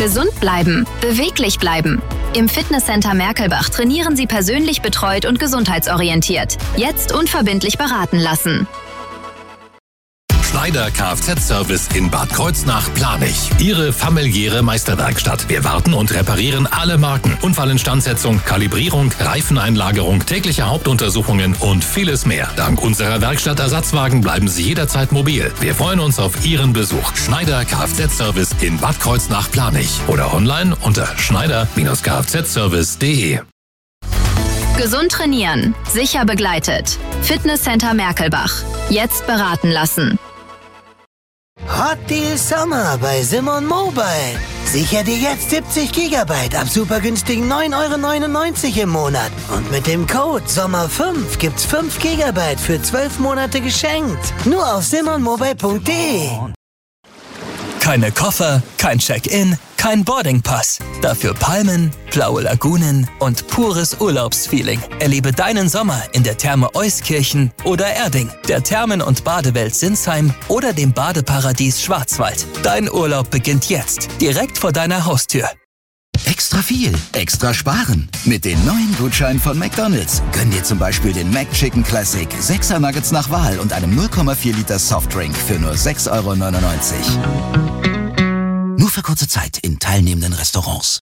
Gesund bleiben, beweglich bleiben. Im Fitnesscenter Merkelbach trainieren Sie persönlich betreut und gesundheitsorientiert. Jetzt unverbindlich beraten lassen. Schneider Kfz-Service in Bad Kreuznach-Planich. Ihre familiäre Meisterwerkstatt. Wir warten und reparieren alle Marken. Unfallinstandsetzung, Kalibrierung, Reifeneinlagerung, tägliche Hauptuntersuchungen und vieles mehr. Dank unserer Werkstattersatzwagen bleiben Sie jederzeit mobil. Wir freuen uns auf Ihren Besuch. Schneider Kfz-Service in Bad Kreuznach-Planich. Oder online unter schneider-kfzservice.de. Gesund trainieren, sicher begleitet. Fitnesscenter Merkelbach. Jetzt beraten lassen. Hot Deal Summer bei Simon Mobile. Sicher dir jetzt 70 GB ab super günstigen 9,99 € im Monat. Und mit dem Code SOMMER5 gibt's 5 GB für 12 Monate geschenkt. Nur auf simonmobile.de. Keine Koffer, kein Check-in, kein Boardingpass. Dafür Palmen, blaue Lagunen und pures Urlaubsfeeling. Erlebe deinen Sommer in der Therme Euskirchen oder Erding, der Thermen- und Badewelt Sinsheim oder dem Badeparadies Schwarzwald. Dein Urlaub beginnt jetzt, direkt vor deiner Haustür. Extra viel, extra sparen. Mit den neuen Gutscheinen von McDonald's. Gönn dir zum Beispiel den McChicken Classic, 6er Nuggets nach Wahl und einem 0,4 Liter Softdrink für nur 6,99 €. Nur für kurze Zeit in teilnehmenden Restaurants.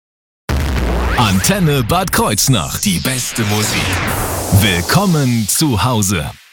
Antenne Bad Kreuznach. Die beste Musik. Willkommen zu Hause.